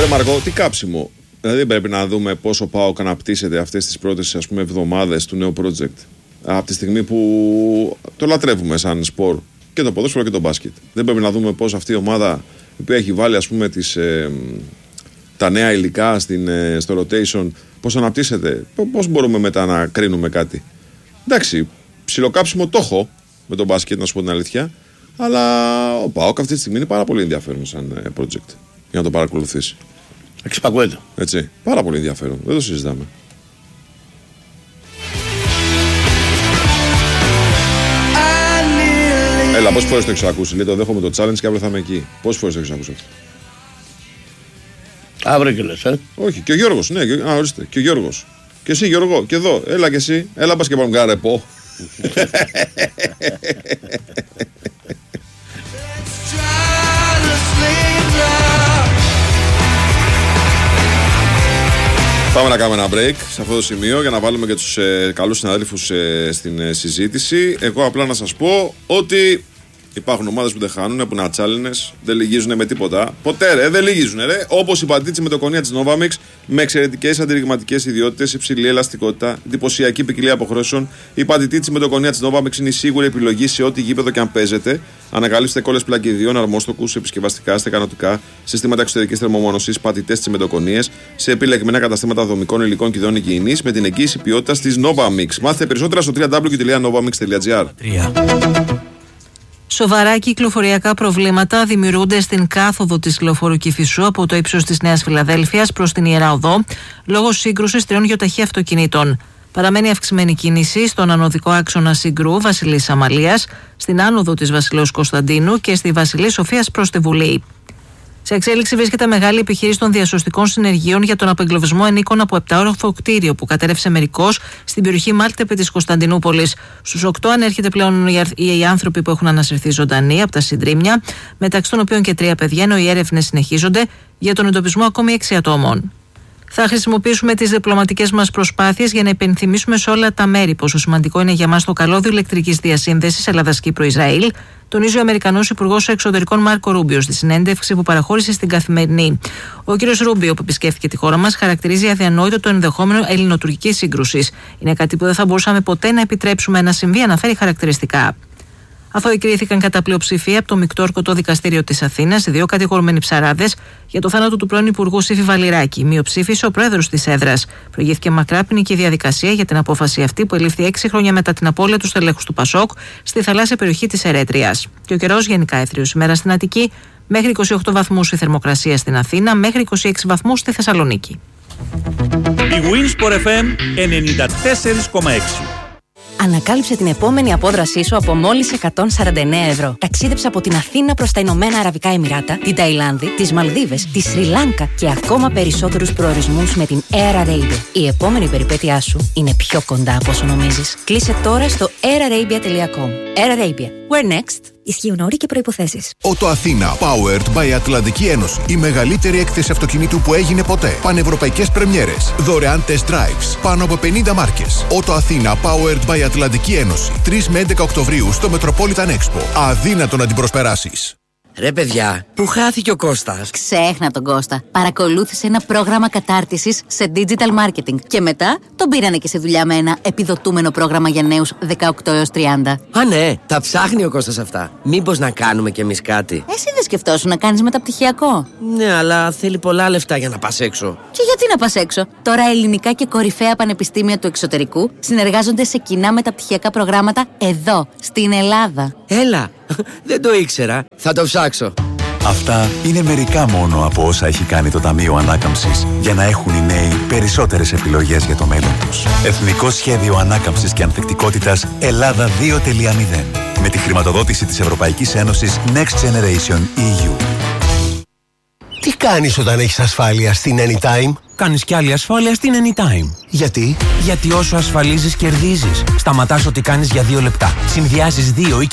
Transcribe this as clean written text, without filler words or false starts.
Ρε Μαρκό, τι κάψιμο. Δηλαδή πρέπει να δούμε πόσο ΠΑΟΚ αναπτύσσεται αυτές τις πρώτες εβδομάδες του νέου project. Από τη στιγμή που το λατρεύουμε σαν σπορ και το ποδόσφαιρο και το μπάσκετ. Δεν πρέπει να δούμε πώς αυτή η ομάδα η οποία έχει βάλει τα νέα υλικά στο rotation, πώς αναπτύσσεται, πώς μπορούμε μετά να κρίνουμε κάτι. Εντάξει, ψιλοκάψιμο το έχω με το μπάσκετ, να σου πω την αλήθεια, αλλά ο ΠΑΟΚ αυτή τη στιγμή είναι πάρα πολύ ενδιαφέρον σαν project για να το παρακολουθήσει. Εξυπακούεται. Έτσι, πάρα πολύ ενδιαφέρον, δεν το συζητάμε. Έλα, πόσες φορές το έχεις ακούσει? Λέει, το δέχομαι το challenge και αύριο θα είμαι εκεί. Πόσες φορές το έχεις ακούσει αυτό? Αύριο και λες, Όχι, και ο Γιώργος, ναι, ορίστε, και ο Γιώργος. Και εσύ Γιώργο, και εδώ, έλα και εσύ, έλα πας και πάμε κάνα ρεπό. Πάμε να κάνουμε ένα break σε αυτό το σημείο για να βάλουμε και τους καλούς συναδέλφους στην συζήτηση. Εγώ απλά να σας πω ότι υπάρχουν ομάδες που δεν χάνουν, που είναι ατσάλινες, δεν λυγίζουν με τίποτα. Ποτέ ρε, δεν λυγίζουν ρε. Όπως η πατήτση με το κονία της Novamix, με εξαιρετικές αντιρριγματικές ιδιότητες, υψηλή ελαστικότητα, εντυπωσιακή ποικιλία αποχρώσεων. Η πατήτηση με το κονία της Novamix είναι η σίγουρη επιλογή σε ό,τι γήπεδο και αν παίζετε. Ανακαλύψτε κόλλες πλακιδίων, αρμόστοκους, επισκευαστικά, στεκανωτικά, συστήματα εξωτερικής θερμομόνωσης, πατητές τσιμεντοκονίες, σε επιλεγμένα καταστήματα δομικών υλικών και ειδών υγιεινής με την εγγύηση ποιότητας της Novamix. Μάθετε περισσότερα στο www.novamix.gr. Σοβαρά κυκλοφοριακά προβλήματα δημιουργούνται στην κάθοδο της λεωφόρου Κηφισού από το ύψος της Νέας Φιλαδέλφειας προς την Ιερά Οδό, λόγω σύγκρουσης τριών γιοταχή αυτοκινήτων. Παραμένει αυξημένη κίνηση στον ανωδικό άξονα Συγκρού Βασιλής Αμαλίας, στην άνοδο της Βασιλέως Κωνσταντίνου και στη Βασιλής Σοφίας προς τη Βουλή. Σε εξέλιξη βρίσκεται μεγάλη επιχείρηση των διασωστικών συνεργείων για τον απεγκλωβισμό ενίκων από 7όροφο κτίριο που κατέρευσε μερικώς στην περιοχή Μάλτεπε της Κωνσταντινούπολης. Στους 8 ανέρχεται πλέον οι άνθρωποι που έχουν ανασυρθεί ζωντανοί από τα συντρίμμια, μεταξύ των οποίων και 3 παιδιά, ενώ οι έρευνες συνεχίζονται για τον εντοπισμό ακόμη 6 ατόμων. Θα χρησιμοποιήσουμε τις διπλωματικές μας προσπάθειες για να υπενθυμίσουμε σε όλα τα μέρη πόσο σημαντικό είναι για μας το καλώδιο ηλεκτρικής διασύνδεσης Ελλάδας-Κύπρου-Ισραήλ, τονίζει ο Αμερικανός Υπουργός Εξωτερικών Μάρκο Ρούμπιο στη συνέντευξη που παραχώρησε στην Καθημερινή. Ο κ. Ρούμπιο, που επισκέφθηκε τη χώρα μας, χαρακτηρίζει αδιανόητο το ενδεχόμενο ελληνοτουρκικής σύγκρουσης. Είναι κάτι που δεν θα μπορούσαμε ποτέ να επιτρέψουμε να συμβεί, αναφέρει χαρακτηριστικά. Αφού εκκρίθηκαν κατά πλειοψηφία από το Μικτόρκωτο Δικαστήριο της Αθήνας οι 2 κατηγορούμενοι ψαράδες για το θάνατο του πρώην Υπουργού Σύφη Βαλιράκη, μειοψήφισε ο πρόεδρος της έδρας. Προηγήθηκε μακρά ποινική διαδικασία για την απόφαση αυτή που ελήφθη 6 χρόνια μετά την απώλεια του στελέχους του Πασόκ στη θαλάσσια περιοχή της Ερέτριας. Και ο καιρός γενικά έθριος ημέρα στην Αττική, μέχρι 28 βαθμούς η θερμοκρασία στην Αθήνα, μέχρι 26 βαθμούς στη Θεσσαλονίκη. Η Winsport FM 94,6. Ανακάλυψε την επόμενη απόδρασή σου από μόλις 149 ευρώ. Ταξίδεψε από την Αθήνα προς τα Ηνωμένα Αραβικά Εμιράτα, την Ταϊλάνδη, τις Μαλδίβες, τη Σρι Λάνκα και ακόμα περισσότερους προορισμούς με την Air Arabia. Η επόμενη περιπέτειά σου είναι πιο κοντά από όσο νομίζεις. Κλείσε τώρα στο airarabia.com. Air Arabia. Where next? Ισχύουν όροι και προϋποθέσεις. Ότο Αθήνα, powered by Ατλαντική Ένωση. Η μεγαλύτερη έκθεση αυτοκινήτου που έγινε ποτέ. Πανευρωπαϊκές πρεμιέρες. Δωρεάν test drives. Πάνω από 50 μάρκες. Ότο Αθήνα, powered by Ατλαντική Ένωση. 3 με 11 Οκτωβρίου στο Metropolitan Expo. Αδύνατο να την προσπεράσεις. Ρε παιδιά, πού χάθηκε ο Κώστας? Ξέχνα τον Κώστα. Παρακολούθησε ένα πρόγραμμα κατάρτισης σε digital marketing και μετά τον πήρανε και σε δουλειά με ένα επιδοτούμενο πρόγραμμα για νέους 18 έως 30. Α, ναι, τα ψάχνει ο Κώστας αυτά. Μήπως να κάνουμε κι εμείς κάτι? Εσύ δεν σκεφτόσου να κάνεις μεταπτυχιακό? Ναι, αλλά θέλει πολλά λεφτά για να πας έξω. Και γιατί να πας έξω? Τώρα ελληνικά και κορυφαία πανεπιστήμια του εξωτερικού συνεργάζονται σε κοινά μεταπτυχιακά προγράμματα εδώ, στην Ελλάδα. Έλα, δεν το ήξερα. Θα το ψάξω. Αυτά είναι μερικά μόνο από όσα έχει κάνει το Ταμείο Ανάκαμψης για να έχουν οι νέοι περισσότερες επιλογές για το μέλλον τους. Εθνικό Σχέδιο Ανάκαμψης και Ανθεκτικότητας Ελλάδα 2.0 με τη χρηματοδότηση της Ευρωπαϊκής Ένωσης Next Generation EU. Τι κάνεις όταν έχεις ασφάλεια στην Anytime? Κάνεις κι άλλη ασφάλεια στην Anytime. Γιατί? Γιατί όσο ασφαλίζεις κερδίζεις. Σταματάς ό,τι κάνεις για 2 λεπτά. Συνδυάζεις 2 ή